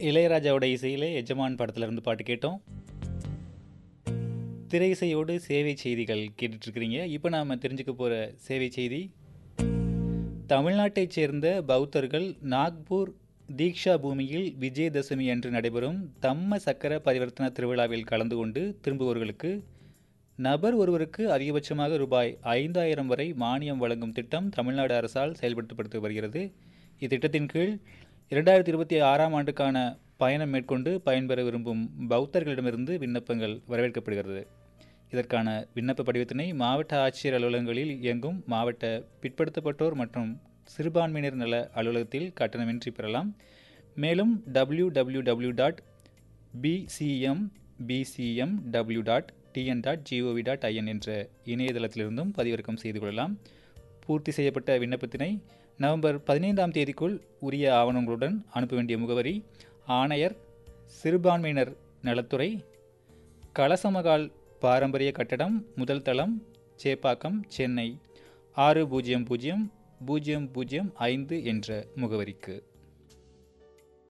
இளையராஜாவோட இசையிலே எஜமான் படத்துல இருந்து பாட்டு கேட்டோம். திரை இசையோடு சேவை செய்திகள் கேட்டுட்டு இருக்கிறீங்க. இப்போ நாம தெரிஞ்சுக்க போற சேவை செய்தி, தமிழ்நாட்டைச் சேர்ந்த பௌத்தர்கள் நாக்பூர் தீக்ஷா பூமியில் விஜயதசமி அன்று நடைபெறும் தம்ம சக்கர பரிவர்த்தன திருவிழாவில் கலந்து கொண்டு திரும்புவோர்களுக்கு நபர் ஒருவருக்கு அதிகபட்சமாக ரூபாய் 5,000 வரை மானியம் வழங்கும் திட்டம் தமிழ்நாடு அரசால் செயல்படுத்தப்பட்டு வருகிறது. இத்திட்டத்தின் கீழ் 2026ஆம் ஆண்டுக்கான பயணம் மேற்கொண்டு பயன்பெற விரும்பும் பௌத்தர்களிடமிருந்து விண்ணப்பங்கள் வரவேற்கப்படுகிறது. இதற்கான விண்ணப்ப படிவத்தினை மாவட்ட ஆட்சியர் அலுவலகங்களில் இயங்கும் மாவட்ட பிற்படுத்தப்பட்டோர் மற்றும் சிறுபான்மையினர் நல அலுவலகத்தில் கட்டணமின்றி பெறலாம். மேலும் www.bcmbcmw.tn.gov.in என்ற இணையதளத்திலிருந்தும் பதிவிறக்கம் செய்து கொள்ளலாம். பூர்த்தி செய்யப்பட்ட விண்ணப்பத்தினை நவம்பர் 15ஆம் தேதிக்குள் உரிய ஆவணங்களுடன் அனுப்ப வேண்டிய முகவரி: ஆணையர், சிறுபான்மையினர் நலத்துறை, கலசமகால் பாரம்பரிய கட்டடம், முதல் தளம், சேப்பாக்கம், சென்னை 600005 என்ற முகவரிக்கு.